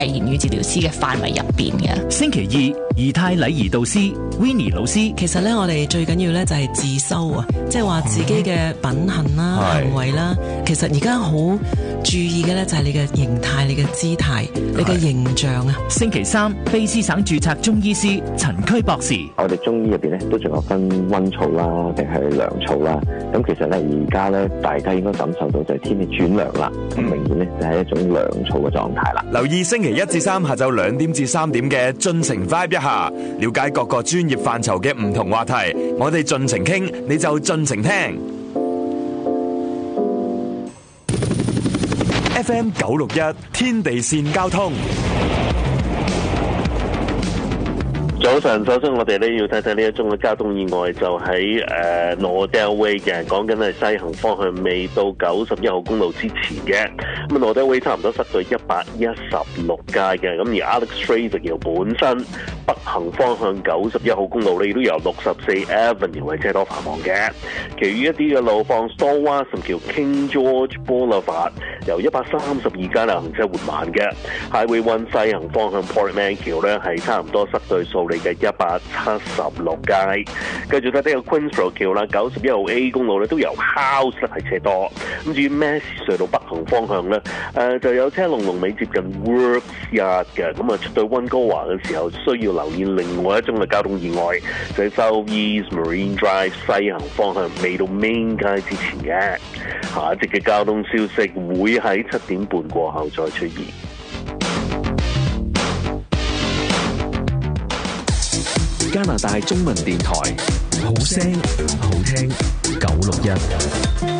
言語治療師嘅範圍入邊嘅。 星期二，儀態禮儀導師 Winnie 老師。 其實咧，我哋最緊要咧就係自修啊，即係話自己嘅品行啦、行為啦。其實而家好注意嘅咧就係你嘅形態、你嘅姿態、你嘅形象啊。 星期三，卑詩省註冊中醫師陳區博士。 我哋中醫入邊咧都仲有分溫燥啦，定係涼燥啦。咁其實咧而家咧大家應該感受到就係天氣轉涼啦，咁明顯咧就係一種涼燥嘅狀態啦。 留意星期1至3下晝2點至3點嘅盡情 vibe 一下，了解各個專業範疇嘅唔同話題，我哋盡情傾，你就盡情聽。FM 961天地線交通。 早晨，首先我哋咧要睇睇呢一宗嘅交通意外，就喺Nordale Way 嘅，講緊係西行方向未到91號公路之前嘅。咁Nordale Way 差唔多塞到116街嘅，咁而 Alex Fraser 橋本身北行方向91號公路咧，亦都由64 Avenue 為車多繁忙嘅。其餘一啲嘅路況 Stawasam 橋 King George Boulevard 由132街咧行車緩慢嘅。Highway 1西行方向 Portman 橋咧係差唔多塞到數嚟嘅176街。繼續睇呢個 Queensborough 橋啦，91號 A 公路咧都由 House 咧係車多。咁至於 Massey 隧道北行方向咧，就有車龍尾接近 Works Yard 嘅。咁啊出到溫哥華嘅時候，需要留意另外一宗嘅交通意外，就係 South East Marine Drive 西行方向未到 Main 街之前嘅。下一節嘅交通消息會喺7點半過後再出現。 加拿大中文電台，好聲好聽961。